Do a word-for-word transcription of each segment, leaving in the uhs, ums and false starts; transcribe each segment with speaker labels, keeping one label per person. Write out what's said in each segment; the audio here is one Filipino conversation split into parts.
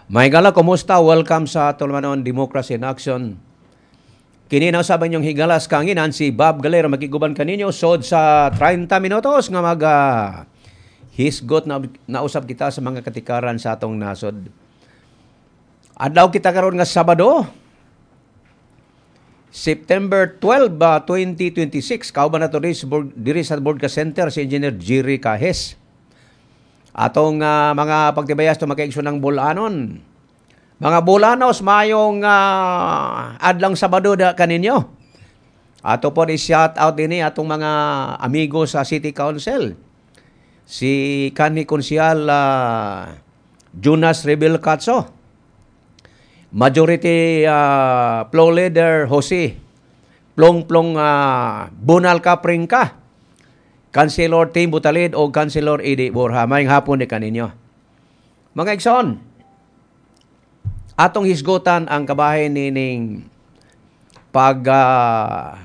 Speaker 1: May gala, kumusta? Welcome sa Tulmanon Democracy in Action. Kininaw sa banyong higalas kanginan si Bob Galera makiguban kaninyo sod sa thirty minutos nga mag uh, hisgot na nausap kita sa mga katikaran sa atong nasod. Adlaw kita karon nga Sabado, September twelve, uh, twenty twenty-six. Kauban na to diri sa Boardca Center si Engineer Jerry Cajes. Atong uh, mga pagtibayas to makaigsoon ng bulanon. Mga bulanos, mayong uh, adlang Sabado da kaninyo. Ato po i-shout out din atong mga amigo sa City Council. Si kanhi Konsyal uh, Jonas Rebel Catso. Majority uh, Flow Leader Jose Plong-Plong uh, Bunal Kapringka. Councilor Tim Butalid o Councilor Edi Borja. Mayang hapon di kaninyo. Mga igsoon, atong hisgutan ang kabahin nining pag uh,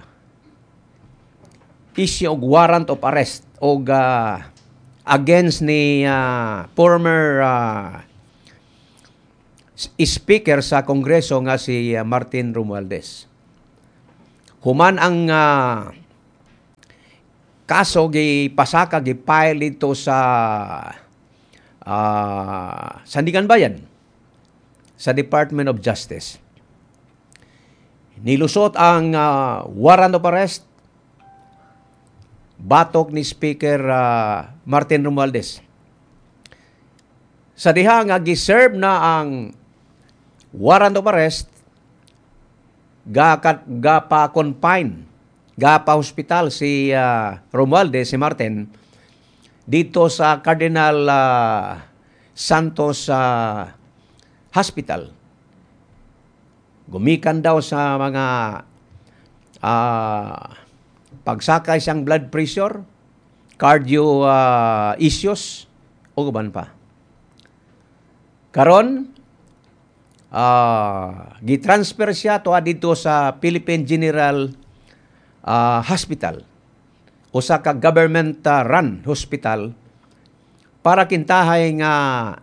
Speaker 1: issue og warrant of arrest og uh, against ni uh, former uh, speaker sa Kongreso nga si uh, Martin Romualdez. Human ang uh, kaso gipasaka gipile dito sa uh, Sandigan Bayan sa Department of Justice. Nilusot ang uh, warrant of arrest batok ni Speaker uh, Martin Romualdez. Sa diha nga giserve na ang warrant of arrest, ga, ga pa confine, ga pa hospital si uh, Romualdez, si Martin, dito sa Cardinal uh, Santos uh, Hospital. Gumikan daw sa mga uh, pagsakay siyang blood pressure, cardio uh, issues, o guban pa. Karon, uh, gitransfer siya to dito sa Philippine General uh, Hospital, usa ka government uh, run hospital, para kintahay nga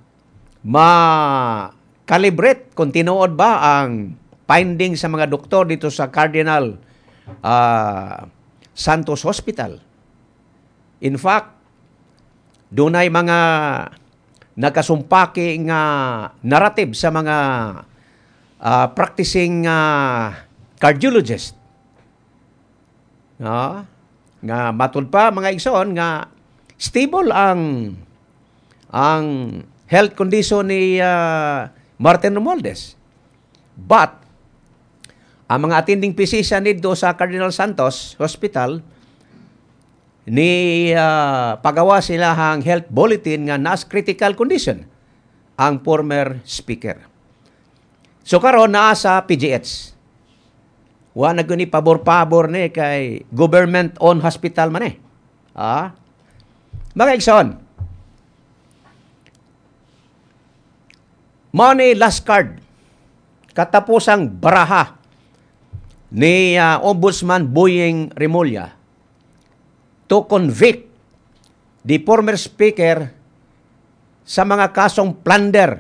Speaker 1: ma-calibrate kung tinuod ba ang finding sa mga doktor dito sa Cardinal uh, Santos Hospital. In fact, dunay mga nakasumpaki nga narrative sa mga uh, practicing uh, cardiologist. No? Nga matud pa mga igsoon nga stable ang ang health condition ni uh, Martin Romualdez. But ang mga attending physician dito sa Cardinal Santos Hospital ni uh, pagawa sila hang health bulletin nga nas critical condition ang former speaker. So karon naa sa P G H. Wa na guni pabor-pabor ni kay government-owned hospital man eh. Ah. Mga igsoon, money last card, katapusang baraha ni uh, Ombudsman Boying Remulla to convict the former speaker sa mga kasong plunder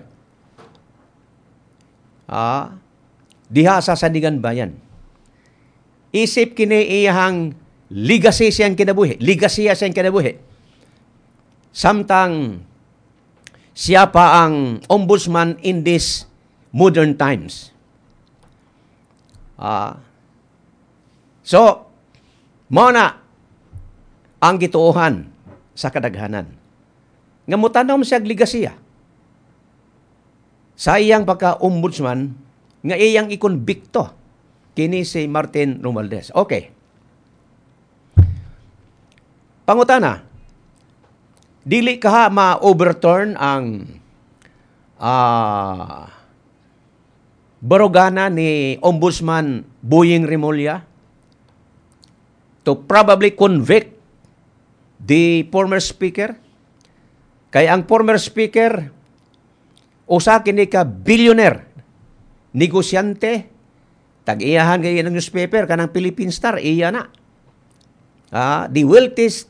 Speaker 1: ah, diha sa Sandigan Bayan. Isip kini iyang legacy siyang kinabuhi, legacy siyang kinabuhi. Samtang siya pa ang ombudsman in these modern times. Ah, so, mo na ang gituohan sa kadaghanan. Nga mutanaw siya ligasiya sa iyang pagka-ombudsman nga iyang ikonbikto kini si Martin Romualdez. Okay. Pangutana, dili kaha ma-overturn ang uh, barogana ni Ombudsman Boying Remulla to probably convict the former speaker? Kay ang former speaker, usa kini ka billionaire, negosyante, tag-iyahan kay ng newspaper, kanang Philippine Star, iya na. Ah, the wealthiest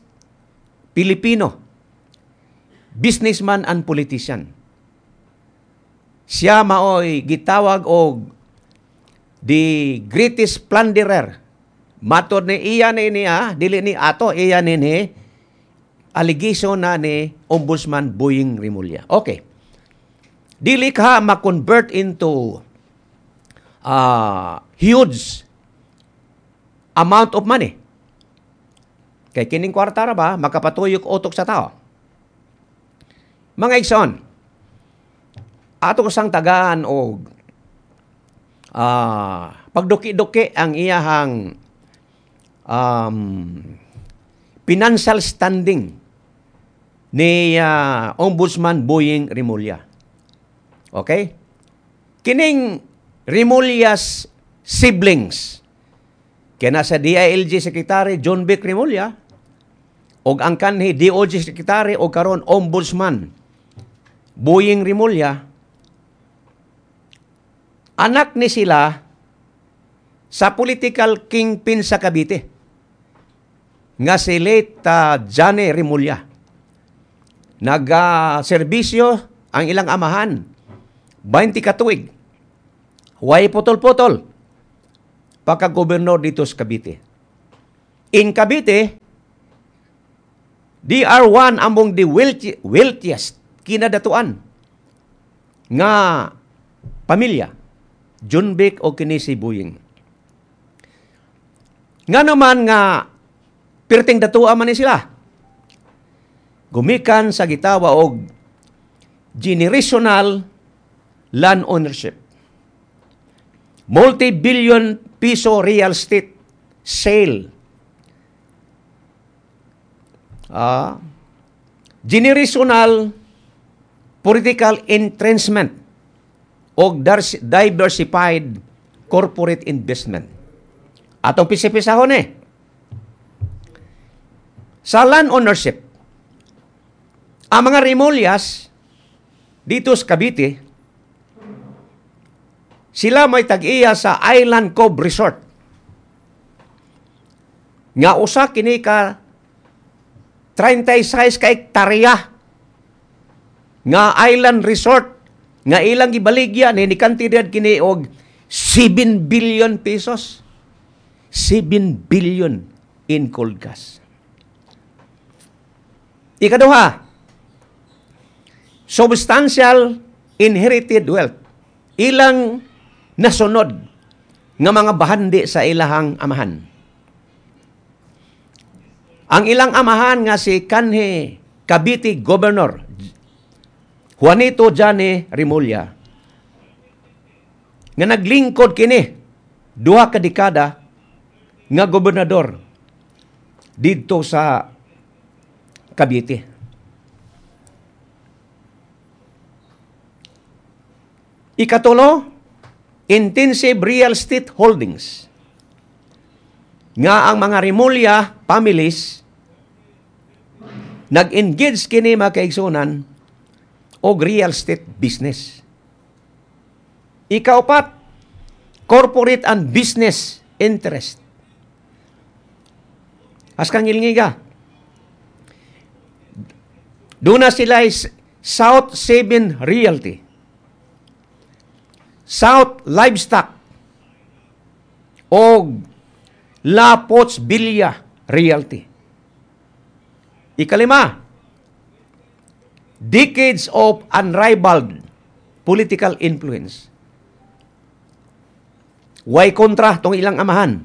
Speaker 1: Filipino, businessman and politician. Siya maoy gitawag og the greatest plunderer. Matod ni iya ni niya, dili ni ato, iya ni ni allegation na ni Ombudsman Boying Rimulya. Okay. Dili ka ma-convert into uh, huge amount of money. Kay kining kwarta ra ba, makapatuyok utok sa tao. Mga igsoon, ato ko sang tagaan og uh, pagduki-duki ang iyahang um, financial standing ni uh, Ombudsman Boying Rimulya. Okay? Kining Rimulya's siblings, kaya nasa D I L G Secretary John Vic Rimulya, og ang kanhi D O J Secretary o karon Ombudsman Boying Rimulya, anak ni sila sa political kingpin sa Cavite nga si late uh, Johnny Rimulya. Nag-serbisyo uh, ang ilang amahan twenty katuig. Way putol-putol pagka-gobernador dito sa Cavite. In Cavite, they are one among the wealthy, wealthiest kinadatuan nga pamilya, John Vic o kini si Boying. Nga naman nga pirting datua man ni sila. Gumikan sa gitawa og generational land ownership. Multi-billion piso real estate sale. Ah, generational political entrenchment o diversified corporate investment. Atong pisipisahon eh. Sa land ownership, ang mga Rimulyas dito sa Cavite, sila may tag-iya sa Island Cove Resort. Nga usa kini ka thirty-six ka hektarya nga island resort nga ilang gibaligya ni kantidad kini og seven billion pesos. seven billion in cold gas. Ikaduha, substantial inherited wealth. Ilang nasunod nga mga bahandi sa ilahang amahan. Ang ilang amahan nga si kanhi Cavite Governor Juanito Johnny Rimulya nga naglingkod kini duha ka dekada nga gobernador didto sa Cavite. Ikatulo, intensive real estate holdings. Nga ang mga Rimulya families nag-engage kini makaigsunan og real estate business. Ikaapat, corporate and business interest. As kang ilngiga, doon na sila is South Seven Realty, South Livestock, o La Pots Villa Realty. Ikalima, decades of unrivaled political influence. Way kontra tong ilang amahan.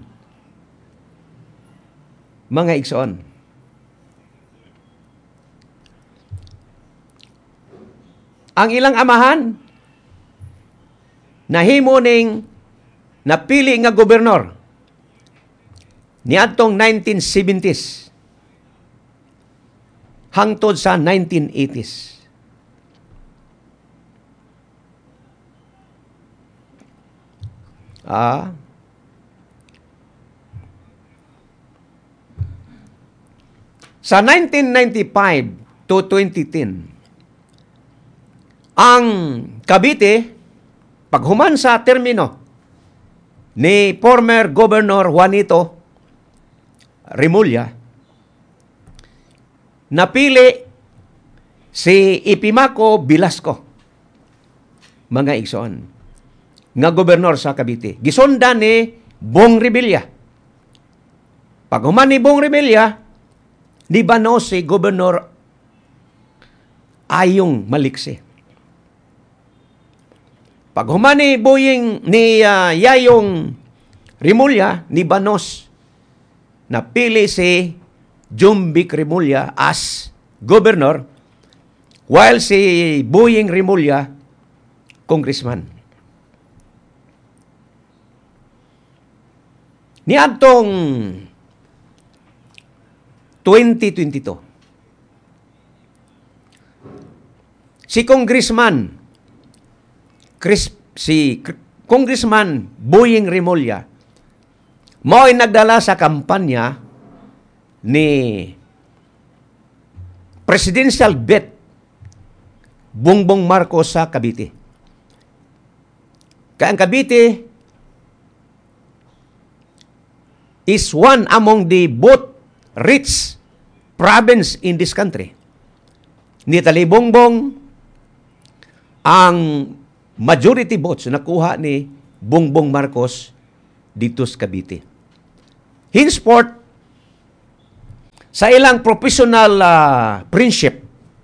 Speaker 1: Mga igsoon. Ang ilang amahan, nahimo ning napili nga gobernador niadtong nineteen seventies hangtod sa nineteen eighties. Ah, sa nineteen ninety-five to twenty ten, ang Cavite, paghuman sa termino ni former Governor Juanito Rimulya, napili si Ipimaco Velasco mga igsoon, nga gobernador sa Cavite. Gisunda ni Bong Revilla. Pag human ni Bong Revilla, di ba no si Gobernador Ayong Maliksi. Pag human ni Boying ni uh, Yayong Rimulya, ni Banos, napili si Jumbik Rimulya as gobernador, while si Boying Rimulya, congressman. Niadtong twenty twenty-two, si Congressman Chris, si Congressman Boying Rimulya mo ay nagdala sa kampanya ni Presidential Bet Bongbong Marcos sa Cavite. Kaya ang Cavite is one among the both rich province in this country. Ni Tali Bongbong ang majority votes nakuha ni Bongbong Marcos dito sa Cavite. Henceforth, sa ilang professional uh, friendship,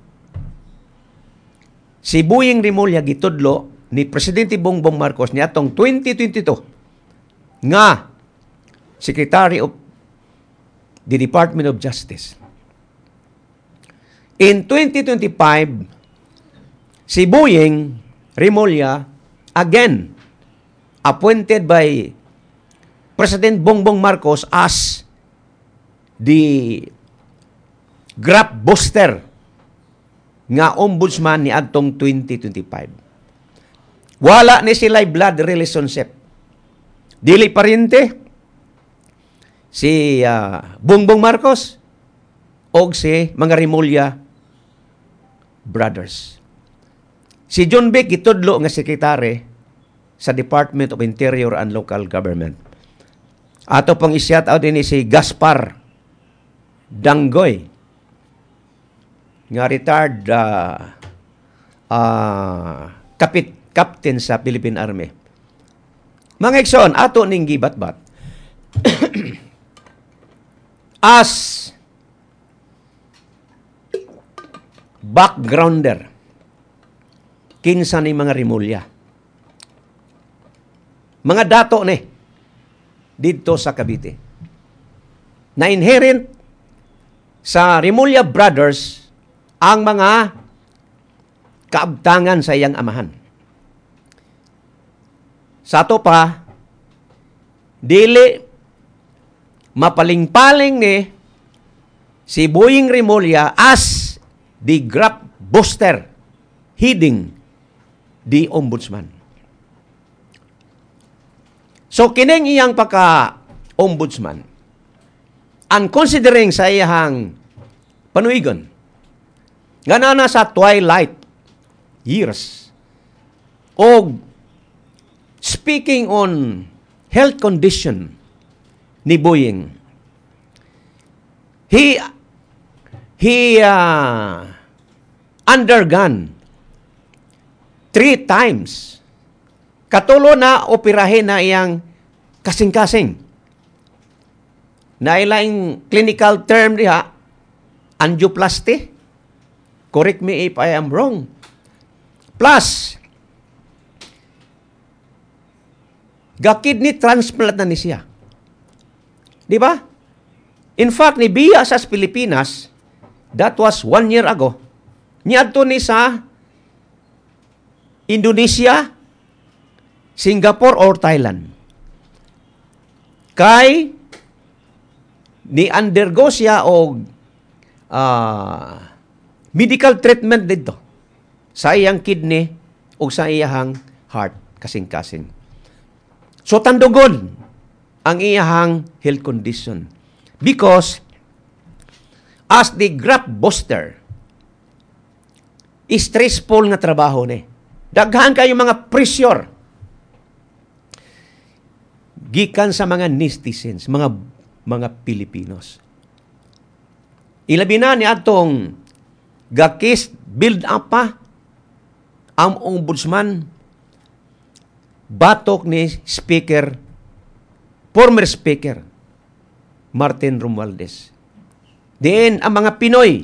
Speaker 1: si Boying Rimulya gitudlo ni Presidente Bongbong Marcos niadtong twenty twenty-two nga Secretary of the Department of Justice. In twenty twenty-five, si Boying Rimulya, again, appointed by President Bongbong Marcos as the Grab Booster nga ombudsman ni adtong twenty twenty-five. Wala ni sila blood relationship. Dili pariente si uh, Bongbong Marcos o si mga Rimulya brothers. Si John Vic gitudlo nga sekretary sa Department of Interior and Local Government. Ato pang i-shout out din si Gaspar Dangoy nga retired uh, uh, kapit captain sa Philippine Army. Mga igsoon, ato ning gibat-bat as backgrounder kinsa ni mga Rimulya. Mga dato ni dito sa Cavite. Na inherent sa Rimulya brothers ang mga kaabtangan sa iyang amahan. Sa ato pa, dili mapaling-paling ni si Boying Rimulya as the Grab Booster heading the ombudsman. So, kining iyang pagka-ombudsman, and considering sa iyang panuigon, nga na sa twilight years, o speaking on health condition ni Boying, he, he uh, undergone three times katulo na operahin na iyang kasing-kasing. Na ilang clinical term diha, angioplasty. Correct me if I am wrong. Plus, ga-kidney transplant na ni siya. Di ba? In fact, ni Biya sa Pilipinas, that was one year ago, niadto ni sa Indonesia, Singapore, or Thailand. Kay ni undergo siya og uh, medical treatment dito sa iyang kidney o sa iyang heart kasing-kasing. So tandugon ang iyang health condition because as the Grab Booster, stressful nga trabaho ni. Daghan kayo mga pressure gikan sa mga netizens, mga mga Pilipinos. Ilabi na ni atong gakis build up pa ang ombudsman batok ni Speaker, former Speaker, Martin Romualdez. Diin ang mga Pinoy,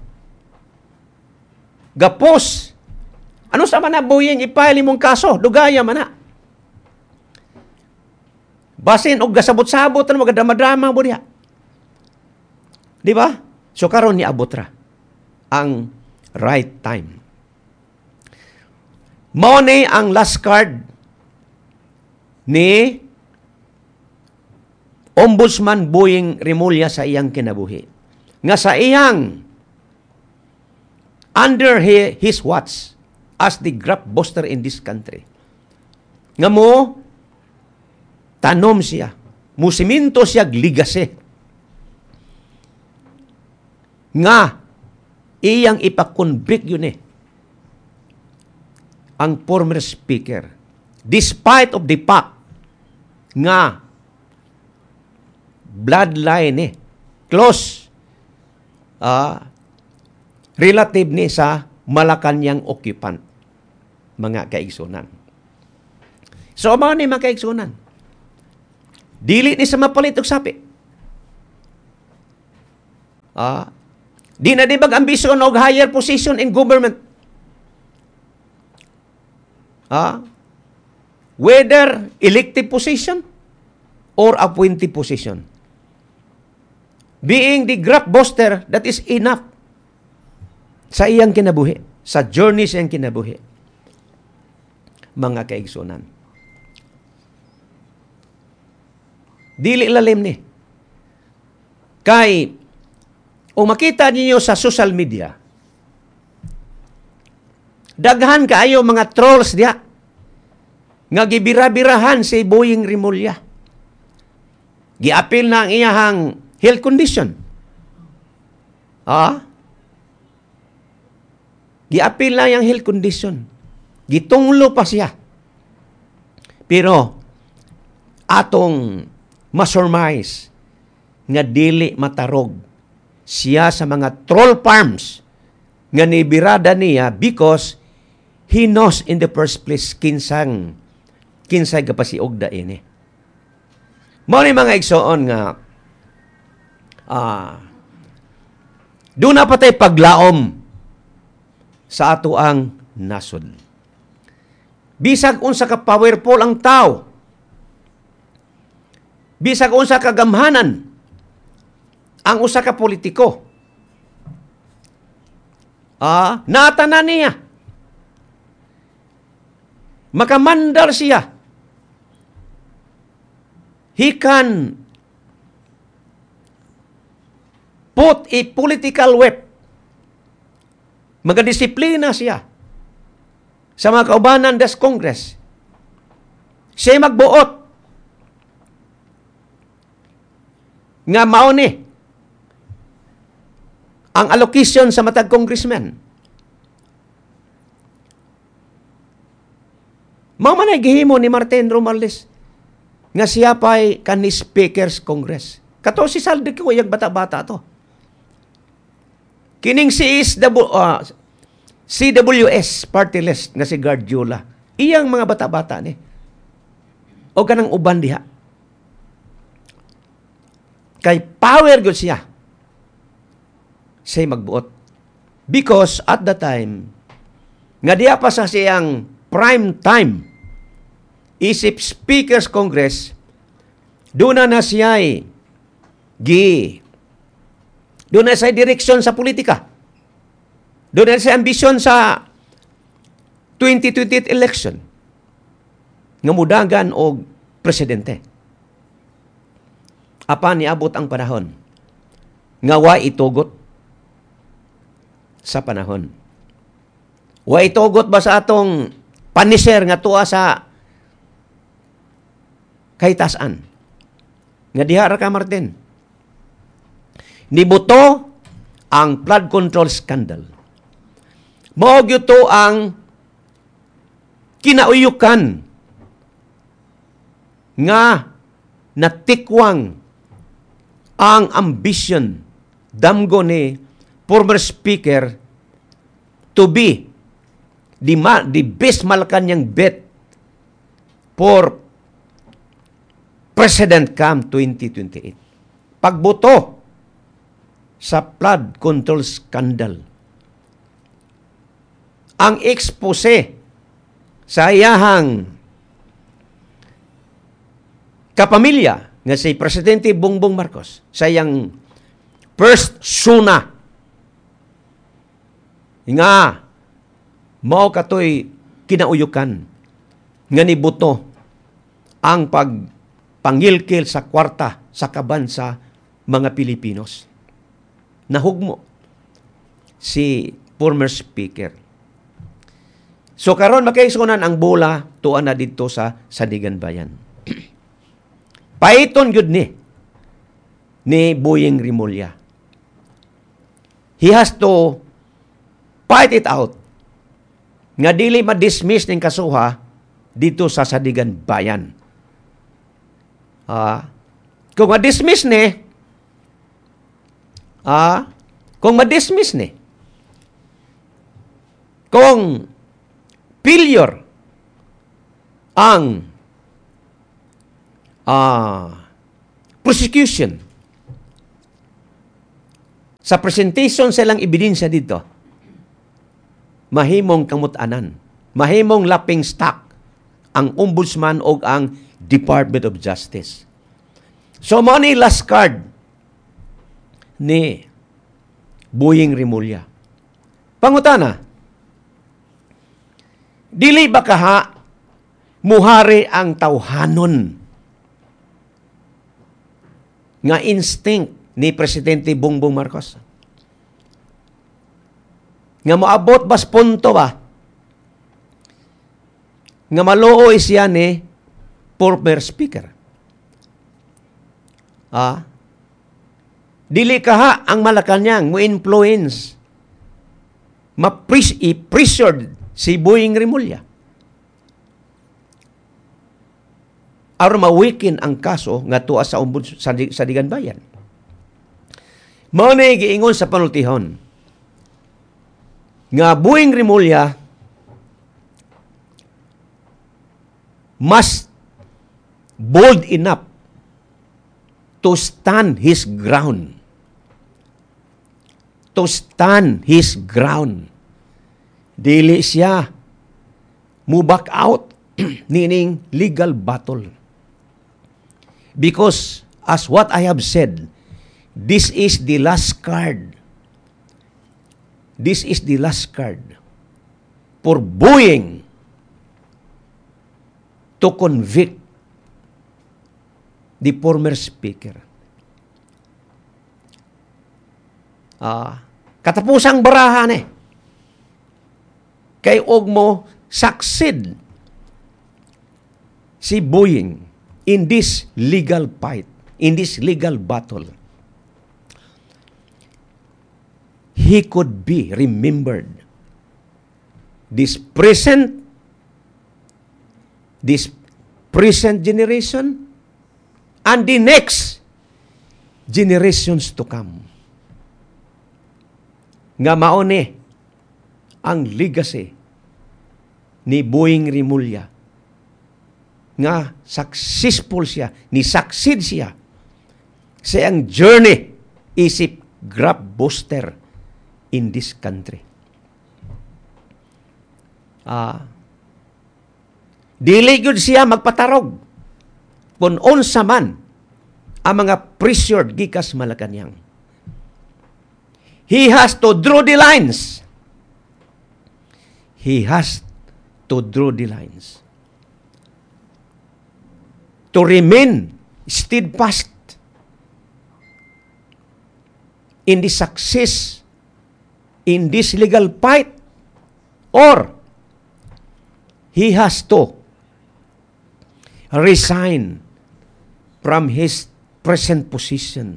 Speaker 1: gapos, ano sa mana buying ipile mong kaso, dugaya man na. Basin og gasabot-sabot na magadamadama mo diha. Di ba? So karon ni abot ra ang right time. Mao ni ang last card ni Ombudsman Boying Remulla sa iyang kinabuhi. Nga sa iyang under his watch as the graft buster in this country. Nga mo tanom siya, musiminto siya legacy. Nga iyang ipakonvict yun eh ang former speaker, despite of the fact nga bloodline eh, close uh, relative ni sa Malacanang occupant, mga kaigsunan. So, mga ni mga kaigsunan, dili ni sa mapalit og sapi. Ah, di na di mag-ambisyon og higher position in government. Ah, whether elective position or appointee position. Being the graft buster, that is enough sa iyang kinabuhi, sa journey sa iyang kinabuhi. Mga kaigsunan. Dili lalim ni. Kay, o makita niyo sa social media, daghan kaayo mga trolls diha nga gibira-birahan si Boying Remulla. Giapil na ang iyahang health condition. Ah? Giapil na ang health condition. Gitunglo pa siya. Pero atong masurmise nga dili matarog siya sa mga troll farms nga nibirada niya because he knows in the first place kinsang kinsay kapasiogda ini. Mao ni mga igsoon nga ah doon na patay paglaom sa ato ang nasod. Bisag unsa ka powerful ang tao, bisag unsa ka gamhanan ang usa ka politiko, ah, natanan niya, makamandar siya, he can put a political whip, magadisiplina siya sa mga kaubanan des Congress, siya magbuot nga mao ni ang allocation sa matag congressman. Mao man ay gihimo ni Martin Romualdez nga siya pa'y kan Speaker's Congress. Kato si Saldi ko yung bata-bata to. Kining si uh, C W S party list nga si Guardiola. Iyang mga bata-bata ni. O kanang uban diha. Kay power gyud siya. Siya magbuot. Because at the time, nga diya pa sa siyang prime time, isip Speaker's Congress, doon na na siya gi, doon na siya direksyon sa politika. Doon na siya ambisyon sa twenty twenty-eight election, nga mudagan og presidente. Apan niabot ang panahon, nga wa itugot sa panahon. Wa itugot ba sa atong paniser nga tuwa sa kahitasan? Nga diha ra ka Martin. Nibuto ang flood control scandal. Mao gyud to ang kinauyukan nga natikwang ang ambition damgo ni former speaker to be the, ma- the best Malacanang bet for President Cam twenty twenty-eight. Pagboto sa flood control scandal. Ang expose sa iyahang kapamilya nga si Presidente Bongbong Marcos sa iyang first suna nga mao katoy kinauyukan nga nibuto ang pagpangilkil sa kwarta sa kaban sa mga Pilipinos. Nahugmo si former speaker. So karon makaigsunan ang bola tuan na didto sa Sandigan Bayan. Paiton gyud ni ni Boying Rimulya. He has to fight it out nga dili ma-dismiss ning kasuha dito sa Sandigan Bayan. Ah, kung ma-dismiss ni ah, kung ma-dismiss ni kung failure ang ah, prosecution sa presentation sa ilang ebidensya dito, mahimong kamut-anan, mahimong laping stock ang ombudsman o ang Department of Justice. So, mo ni last card ni Boying Rimulya. Pangutana, dili ba kaha muhari ang tawhanon nga instinct ni Presidente Bongbong Marcos? Nga moabot bas punto ba nga maluoy siya ni former speaker. Ah, dili kaha ang Malacañang mo influence ma-pressured si Boying Rimulya aron mawikin ang kaso nga tuwa sa Ombuds sa Sandigan Bayan. Mao ni giingon sa panultihon nga Boying Rimulya must bold enough to stand his ground. To stand his ground. Dili siya mo back out nining legal battle. Because as what I have said, this is the last card. This is the last card for Boying to convict the former speaker. Ah, katapusang barahan eh. Kay og mo succeed si Boying in this legal fight, in this legal battle. He could be remembered. This present, this present generation, and the next generations to come. Nga maone ang legacy ni Boying Rimulya nga successful siya, ni succeed siya sa ang journey isip grab booster in this country. Ah, dili gyud siya magpatarog kung unsa man ang mga pressured gikas Malacañang. He has to draw the lines. He has to draw the lines. To remain steadfast in the success in this legal fight, or he has to resign from his present position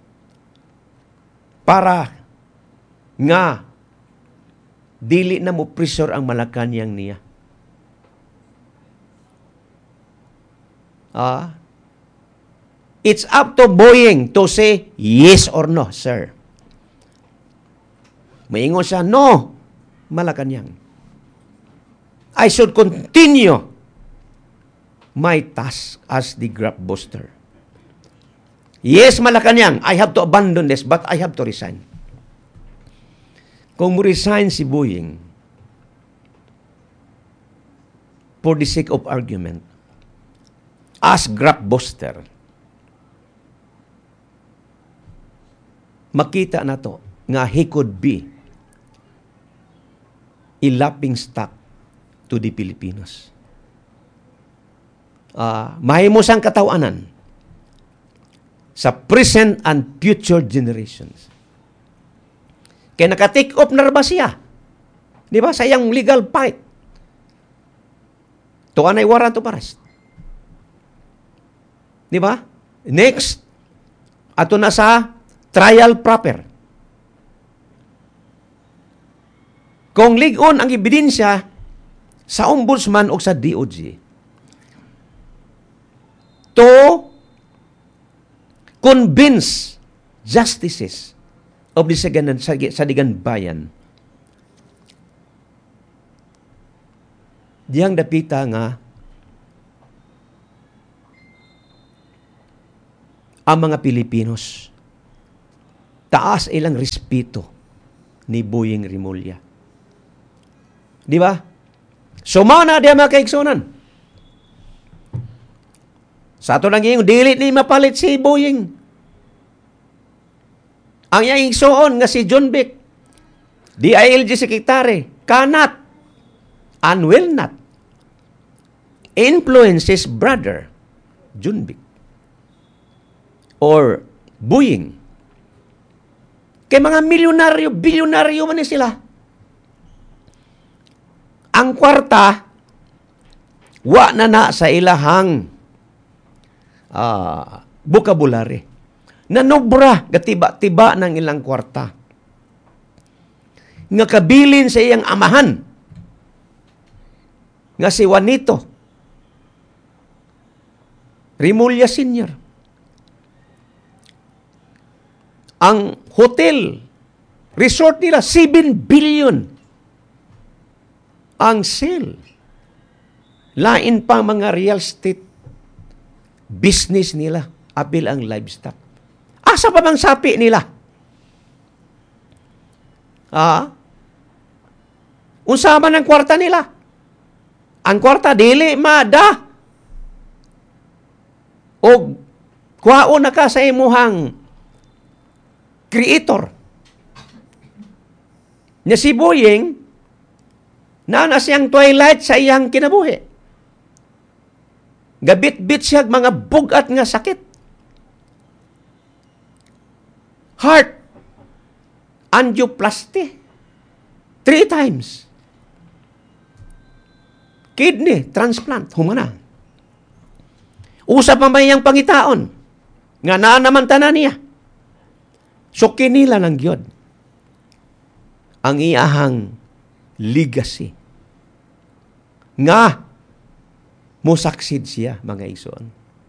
Speaker 1: para nga dili na mo pressure ang Malacañang niya. Ah, it's up to Boying to say yes or no, sir. Maingon siya, no, Malacañang. I should continue my task as the graft booster. Yes, Malacanang, I have to abandon this, but I have to resign. Kung resign si Boying, for the sake of argument, as graft booster, makita na to nga he could be a laughing stock to the Filipinos. Uh, mahimosang katawanan sa present and future generations. Kaya naka-take off na ba siya? Di ba? Sa iyang legal fight. Tuan ay warrant of arrest. Di ba? Next, ato na sa trial proper. Kung ligon ang ebidensya sa ombudsman o sa D O J to convince justices of the Saganan, Sadigan Bayan, diyang dapita nga ang mga Pilipinos taas ilang respeto ni Boying Rimulya. Di ba? Sumana diya mga kaiksunan. Sa ato lang yung dilit ni mapalit si Boying. Ang iyang igsoon nga si John Vic, D I L G Secretary, cannot and will not influence his brother, John Vic, or Boying. Kay mga milyonaryo, bilyonaryo man sila. Ang kwarta, wa na na sa ilahang uh, vocabulary. Nanobra, gatiba-tiba ng ilang kwarta. Nga kabilin sa iyang amahan, nga si Juanito Rimulya Senior. Ang hotel, resort nila, seven billion ang sale. Lain pa mga real estate business nila, apil ang livestock. Asa pa bang sapi nila? Ah? Unsa man ang kwarta nila? Ang kwarta dili mada. O kuhao na ka sa imuhang creator. Nya si Boying, na na siyang twilight sa iyang kinabuhi. Gabit-bit siya mga bugat nga sakit. Heart angioplasty. Three times. Kidney transplant. Humana. Usap pa ba iyang pangitaon? Nga naa naman tanan niya. So kinila ng Diyod ang iyahang legacy. Nga musaksid siya, mga igsoon.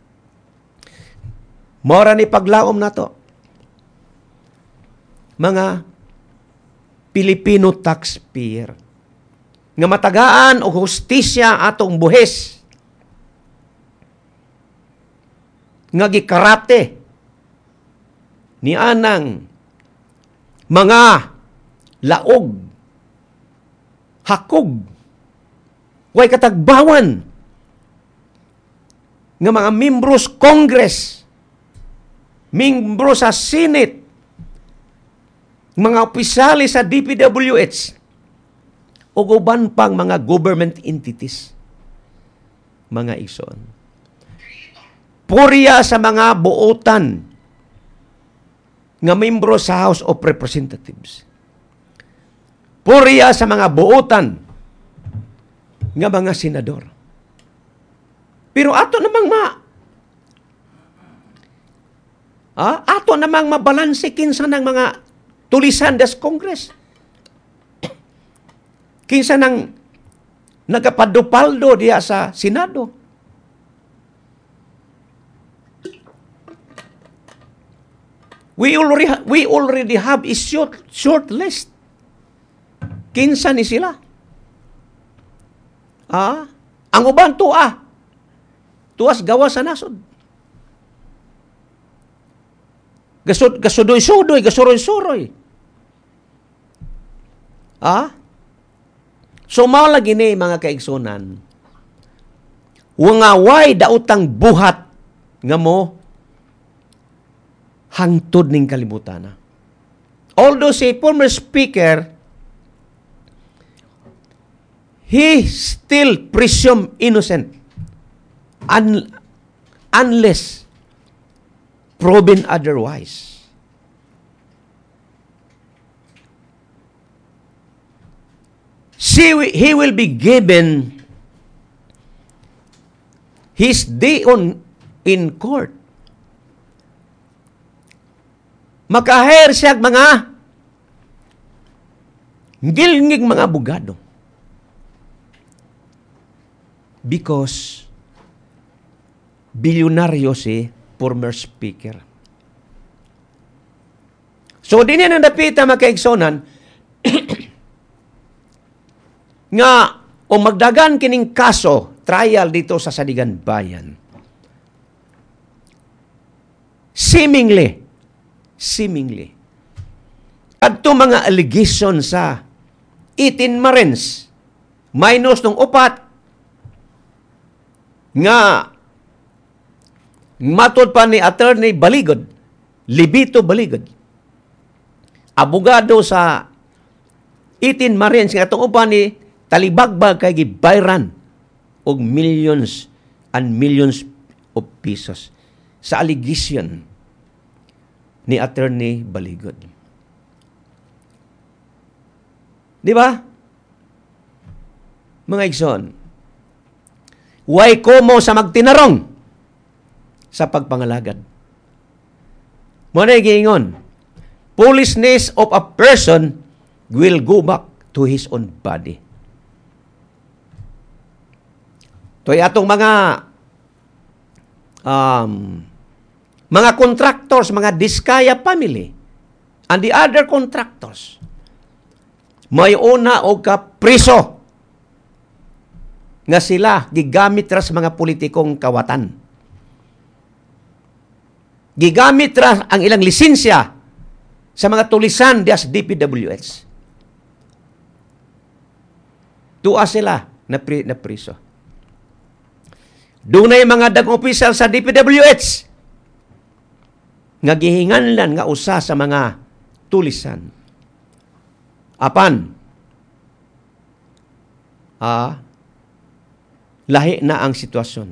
Speaker 1: Mora ni paglaom na to. Mga Pilipino taxpayer nga matagaan o hustisya atong buhes nga gikarate ni anang mga laog, hakog, way katagbawan nga mga membros Congress, membro sa Senate, mga opisyali sa D P W H, o uban pang mga government entities, mga igsoon. Purya sa mga buotan nga membro sa House of Representatives. Purya sa mga buotan nga mga senador. Pero ato namang ma ah, ato namang mabalanse kinsa ng mga tulisan des Congress. Kinsa ng nagapadupaldo diya sa Senado. We already, we already have a short, short list. Kinsa ni sila? Ah, ang uban to ah. tuwas gawas sa nasod. Gasod, gasudoy-sudoy, gasuroy-suroy. Ah? So, mao lagi ni mga kaigsunan. Nga way daotang buhat nga mo hangtod ning kalibutan. Although si former speaker, he still presumed innocent un- unless proven otherwise. She, he will be given his day on in court. Makaher siya mga gilngig mga abogado. Because bilyonaryo si former speaker. So, di niya nandapita makaigsonan nga o magdagan kining kaso, trial dito sa Sadigan Bayan. Seemingly, seemingly, adto mga allegation sa eighteen Marines minus nung upat nga matod pa ni Attorney Baligod, Libito Baligod, abogado sa eighteen Marines nga itong upan ni talibagbag kay gibayran og millions and millions of pesos sa allegation ni Attorney Baligod. Di ba? Mga igsoon, way komo sa magtinarong sa pagpangalagad. Muna giingon, foolishness of a person will go back to his own body. To'y atong mga um, mga contractors, mga Diskaya family, and the other contractors, may una o kapriso nga sila gigamit ra sa mga politikong kawatan. Gigamit ra ang ilang lisensya sa mga tulisan dias D P W H. Tuwa sila na, pri, na priso. Dunay mga dagong opisyal sa D P W H nga gihinganlan nga usa sa mga tulisan. Apan, ah, lahi na ang sitwasyon.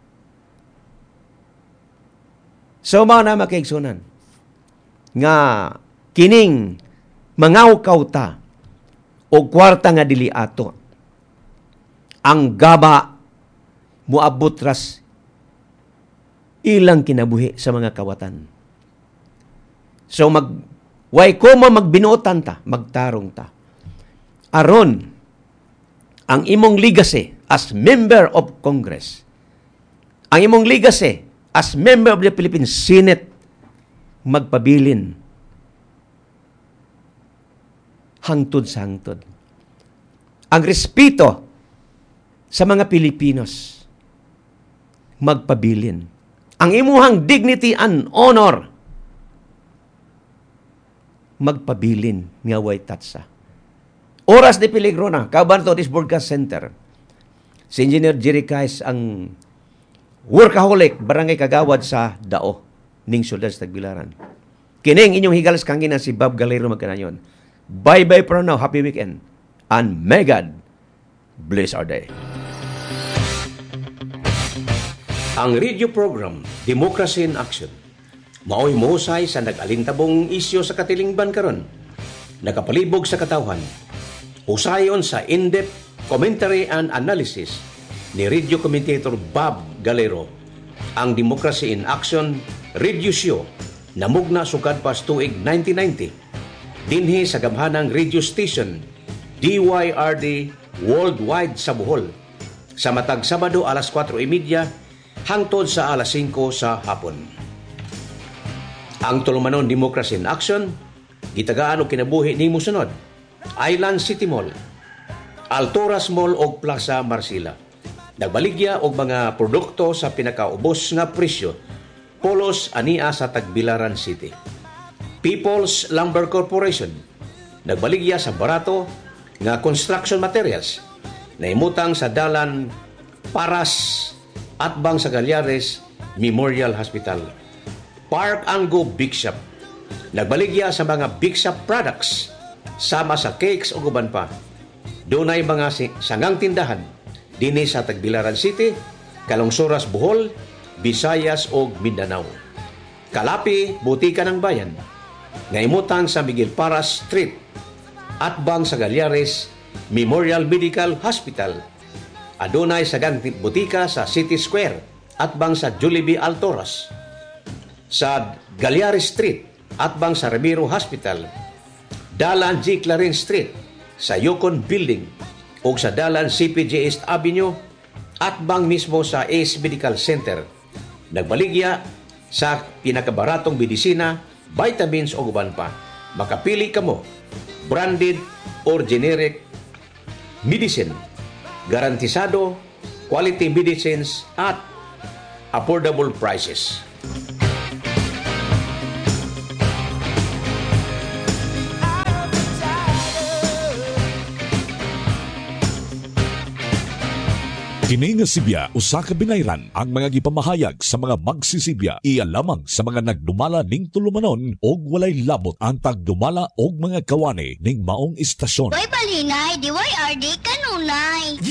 Speaker 1: So, mao na makaigsunan nga kining mangawkaw ta o kwarta nga dili ato ang gaba muabot ras ilang kinabuhi sa mga kawatan. So, mag way komo magbinuotan ta, magtarong ta. Aron ang imong legacy as member of Congress, ang imong legacy as member of the Philippine Senate, magpabilin hangtod sa hangtod. Ang respeto sa mga Pilipinos, magpabilin. Ang imuhang dignity and honor, magpabilin nga way tatsa. Oras de peligro na, kauban to this broadcast center. Si Engineer Jerry Kais ang workaholic, barangay kagawad sa Dao, ning syudad sa Tagbilaran. Kining inyong higalas kangina si Bob Galero magkanayon. Bye-bye for now. Happy weekend. And may God bless our day. Ang radio program, Democracy in Action, mao'y mohusay sa nag-alintabong isyo sa katilingban karon, nakapalibog sa katawhan, usayon sa in-depth commentary and analysis ni radio commentator Bob Galero, ang Democracy in Action radio show na mugna sukad pas tuig nineteen ninety dinhi sa gamhanang radio station D Y R D worldwide sa Bohol sa matag Sabado alas kwatro y media hangtod sa alas singko sa hapon. Ang tulumanon Democracy in Action gitagaan og kinabuhi nimo sunod: Island City Mall, Altoras Mall ug Plaza Marcila. Nagbaligya og mga produkto sa pinakaubos nga presyo polos ania sa Tagbilaran City. People's Lumber Corporation nagbaligya sa barato nga construction materials na imutang sa dalan Paras at bang sa Galyares Memorial Hospital. Park Ango Big Shop nagbaligya sa mga Big Shop products sama sa cakes o guban pa. Dunay mga sangang tindahan dinhi sa Tagbilaran City, Kalungsoras, Bohol, Visayas o Mindanao. Kalapi, Butika ng Bayan nga imutang sa Miguel Paras Street at bang sa Galyares Memorial Medical Hospital. Adunay sagang butika sa City Square at bang sa Jollibee Altoras. Sa Galyares Street at bang sa Ramiro Hospital. Dalan G. Clarin Street sa Yukon Building o sa dalan C P J East Avenue at bang mismo sa Ace Medical Center. Nagbaligya sa pinakabaratong medisina, vitamins o guban pa. Makapili ka mo, branded or generic medicine. Garantisado, quality medicines at affordable prices.
Speaker 2: Kini nga Sibya usa ka binayran ang mga gipamahayag sa mga magsisibya iya lamang sa mga nagdumala ning tulumanon og walay labot ang tagdumala og mga kawani ning maong istasyon.
Speaker 3: Way balingay, di way R D kanunay.